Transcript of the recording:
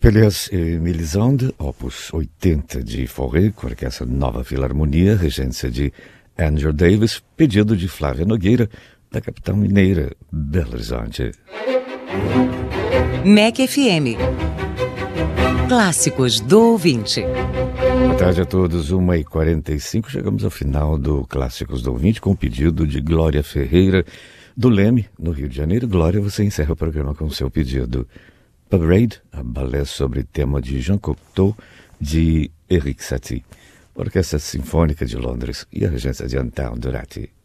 Pelléas e Mélisande, opus 80 de Fauré, com a Orquestra Nova Filarmonia, regência de Andrew Davis, pedido de Flávia Nogueira, da capital mineira, Belo Horizonte. MEC FM. Clássicos do Ouvinte. Boa tarde a todos, 1h45, chegamos ao final do Clássicos do Ouvinte com o pedido de Glória Ferreira, do Leme, no Rio de Janeiro. Glória, você encerra o programa com o seu pedido. Parade, a balé sobre tema de Jean Cocteau, de Erik Satie, Orquestra Sinfônica de Londres e a regência de Antoine Durati.